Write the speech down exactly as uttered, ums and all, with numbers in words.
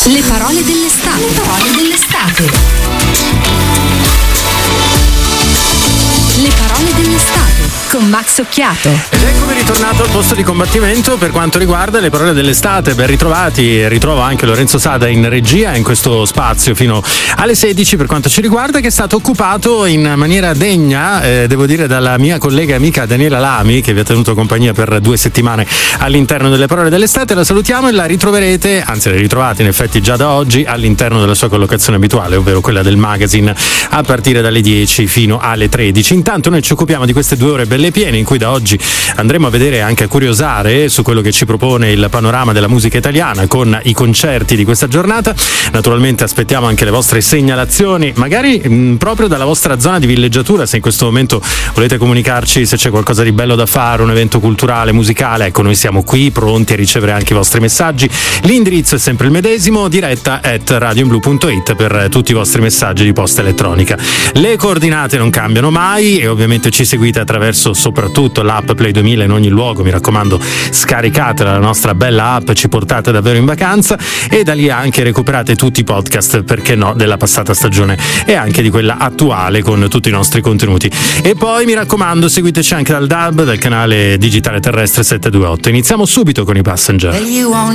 Le parole dell'estate. Le parole dell'estate. Le parole dell'estate con Max Occhiato. Ed eccomi ritornato al posto di combattimento per quanto riguarda le parole dell'estate. Ben ritrovati, ritrovo anche Lorenzo Sada in regia in questo spazio fino alle sedici per quanto ci riguarda, che è stato occupato in maniera degna, eh, devo dire, dalla mia collega e amica Daniela Lami, che vi ha tenuto compagnia per due settimane all'interno delle parole dell'estate. La salutiamo e la ritroverete, anzi la ritrovate in effetti già da oggi all'interno della sua collocazione abituale, ovvero quella del magazine, a partire dalle dieci fino alle tredici. Intanto noi ci occupiamo di queste due ore belle piene in cui da oggi andremo a vedere e anche a curiosare su quello che ci propone il panorama della musica italiana con i concerti di questa giornata. Naturalmente aspettiamo anche le vostre segnalazioni, magari mh, proprio dalla vostra zona di villeggiatura, se in questo momento volete comunicarci se c'è qualcosa di bello da fare, un evento culturale, musicale. Ecco, noi siamo qui pronti a ricevere anche i vostri messaggi. L'indirizzo è sempre il medesimo, diretta at radioinblu punto it per tutti i vostri messaggi di posta elettronica. Le coordinate non cambiano mai e ovviamente ci seguite attraverso soprattutto l'app Play duemila in ogni luogo. Mi raccomando, scaricatela, la nostra bella app, ci portate davvero in vacanza, e da lì anche recuperate tutti i podcast, perché no, della passata stagione e anche di quella attuale con tutti i nostri contenuti. E poi mi raccomando, seguiteci anche dal D A B, del canale digitale terrestre settecentoventotto. Iniziamo subito con i Passenger.